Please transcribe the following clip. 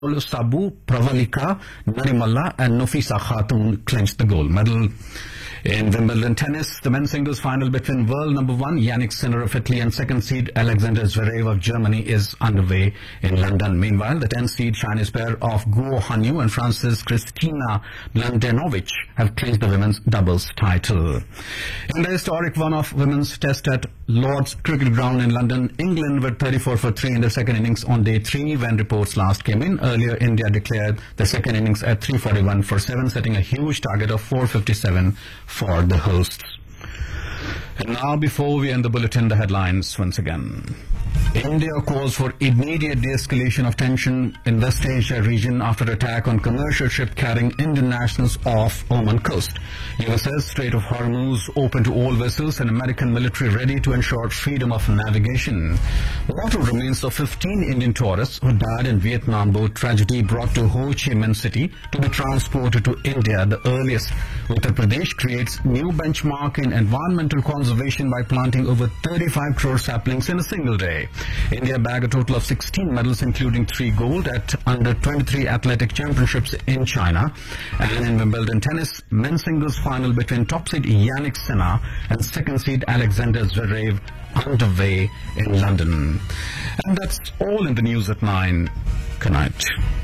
Sabu, Pravalika, Narimalla and Nofisa Khatun clinched the gold medal. In Wimbledon tennis, the men's singles final between world number 1 Yannick Sinner of Italy and second seed Alexander Zverev of Germany is underway in London. Meanwhile, the 10th seed Chinese pair of Guo Hanyu and France's Kristina Mladenovic have clinched the women's doubles title. In the historic one-off women's test at Lord's Cricket Ground in London, England were 34 for 3 in the second innings on day 3 when reports last came in. Earlier, India declared the second innings at 341 for 7, setting a huge target of 457 for the hosts. And now, before we end the bulletin, the headlines once again. India calls for immediate de-escalation of tension in West Asia region after attack on commercial ship carrying Indian nationals off Oman coast. US says Strait of Hormuz open to all vessels and American military ready to ensure freedom of navigation. Water remains of 15 Indian tourists who died in Vietnam boat tragedy brought to Ho Chi Minh City to be transported to India, the earliest. Uttar Pradesh creates new benchmark in environmental conservation by planting over 35 crore saplings in a single day. India bagged a total of 16 medals, including 3 gold at under-23 athletic championships in China. And in Wimbledon tennis, men's singles final between top seed Yannick Sinner and second seed Alexander Zverev underway in London. And that's all in the news at 9. Good night.